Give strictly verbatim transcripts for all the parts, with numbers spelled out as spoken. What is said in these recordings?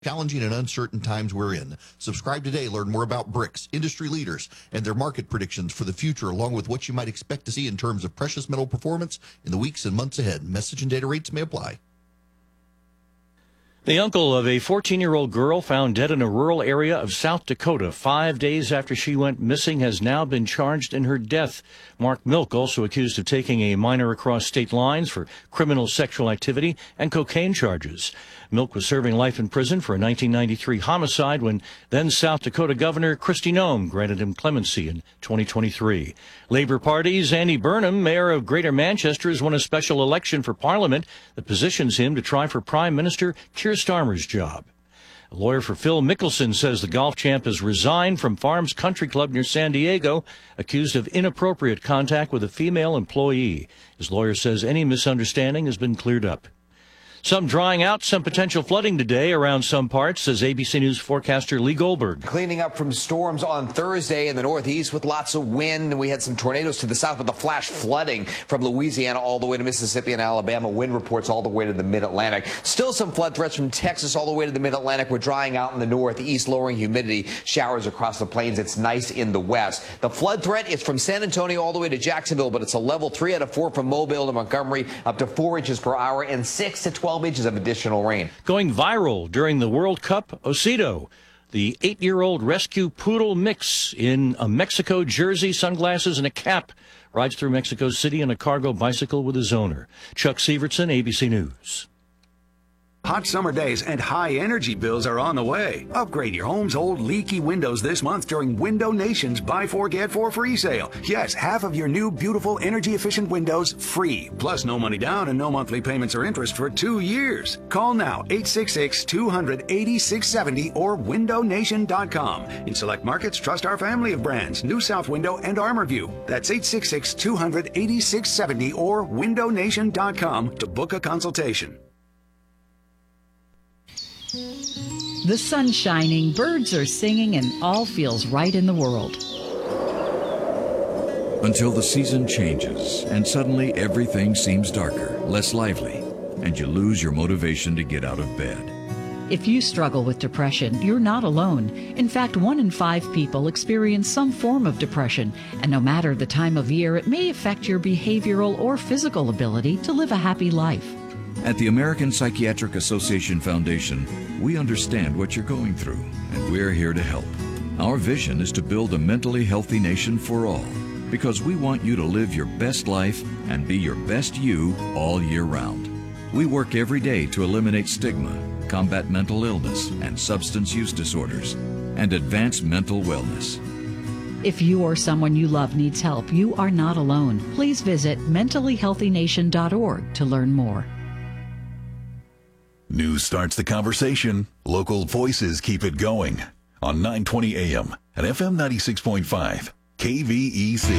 Challenging and uncertain times we're in. Subscribe today. Learn more about bricks, industry leaders, and their market predictions for the future, along with what you might expect to see in terms of precious metal performance in the weeks and months ahead. Message and data rates may apply. The uncle of a fourteen-year-old girl found dead in a rural area of South Dakota five days after she went missing has now been charged in her death. Mark Milk, also accused of taking a minor across state lines for criminal sexual activity and cocaine charges. Milk was serving life in prison for a nineteen ninety-three homicide when then South Dakota Governor Kristi Noem granted him clemency in twenty twenty-three. Labor Party's Andy Burnham, mayor of Greater Manchester, has won a special election for Parliament that positions him to try for Prime Minister Keir Starmer's job. A lawyer for Phil Mickelson says the golf champ has resigned from Farms Country Club near San Diego, accused of inappropriate contact with a female employee. His lawyer says any misunderstanding has been cleared up. Some drying out, some potential flooding today around some parts, says A B C News forecaster Lee Goldberg. Cleaning up from storms on Thursday in the Northeast with lots of wind. We had some tornadoes to the south with the flash flooding from Louisiana all the way to Mississippi and Alabama. Wind reports all the way to the mid-Atlantic. Still some flood threats from Texas all the way to the mid-Atlantic. We're drying out in the northeast, lowering humidity. Showers across the plains. It's nice in the west. The flood threat is from San Antonio all the way to Jacksonville, but it's a level three out of four from Mobile to Montgomery, up to four inches per hour and six to twelve inches of additional rain. Going viral during the World Cup, Osido, the eight-year-old rescue poodle mix in a Mexico jersey, sunglasses, and a cap, rides through Mexico City on a cargo bicycle with his owner. Chuck Severtson, A B C News. Hot summer days and high energy bills are on the way. Upgrade your home's old leaky windows this month during Window Nation's Buy Four Get Four free sale. Yes, half of your new beautiful energy efficient windows free. Plus no money down and no monthly payments or interest for two years. Call now eight six six, two hundred, eighty-six seventy or window nation dot com. In select markets, trust our family of brands, New South Window and Armorview. That's eight six six, two hundred, eighty-six seventy or window nation dot com to book a consultation. The sun's shining, birds are singing, and all feels right in the world. Until the season changes, and suddenly everything seems darker, less lively, and you lose your motivation to get out of bed. If you struggle with depression, you're not alone. In fact, one in five people experience some form of depression, and no matter the time of year, it may affect your behavioral or physical ability to live a happy life. At the American Psychiatric Association Foundation, we understand what you're going through, and we're here to help. Our vision is to build a mentally healthy nation for all, because we want you to live your best life and be your best you all year round. We work every day to eliminate stigma, combat mental illness and substance use disorders, and advance mental wellness. If you or someone you love needs help, you are not alone. Please visit mentally healthy nation dot org to learn more. News starts the conversation. Local voices keep it going. On nine twenty A M and F M ninety-six point five, K V E C.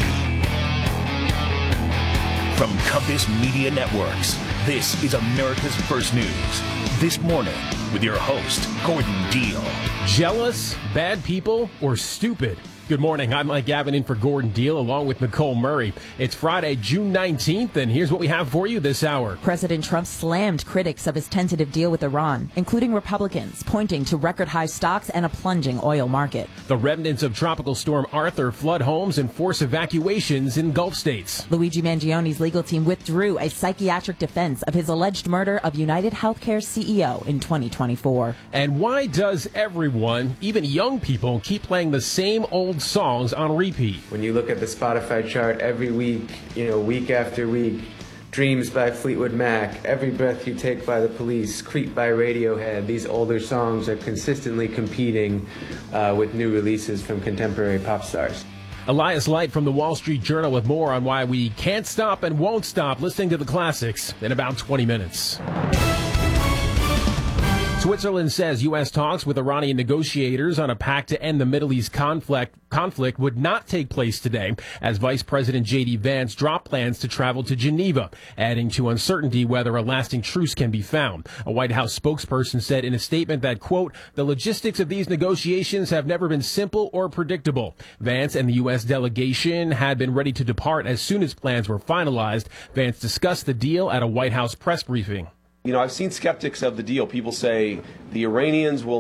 From Compass Media Networks, this is America's First News. This morning, with your host, Gordon Deal. Jealous, bad people, or stupid? Good morning. I'm Mike Gavin in for Gordon Deal along with Nicole Murray. It's Friday, June nineteenth, and here's what we have for you this hour. President Trump slammed critics of his tentative deal with Iran, including Republicans, pointing to record-high stocks and a plunging oil market. The remnants of Tropical Storm Arthur flood homes and force evacuations in Gulf states. Luigi Mangione's legal team withdrew a psychiatric defense of his alleged murder of United Healthcare C E O in twenty twenty-four. And why does everyone, even young people, keep playing the same old songs on repeat? When you look at the Spotify chart every week, you know, week after week, Dreams by Fleetwood Mac, Every Breath You Take by The Police, Creep by Radiohead, these older songs are consistently competing uh, with new releases from contemporary pop stars. Elias Light from the Wall Street Journal with more on why we can't stop and won't stop listening to the classics in about twenty minutes. Switzerland says U S talks with Iranian negotiators on a pact to end the Middle East conflict conflict would not take place today, as Vice President J D Vance dropped plans to travel to Geneva, adding to uncertainty whether a lasting truce can be found. A White House spokesperson said in a statement that, quote, the logistics of these negotiations have never been simple or predictable. Vance and the U S delegation had been ready to depart as soon as plans were finalized. Vance discussed the deal at a White House press briefing. You know, I've seen skeptics of the deal. People say the Iranians will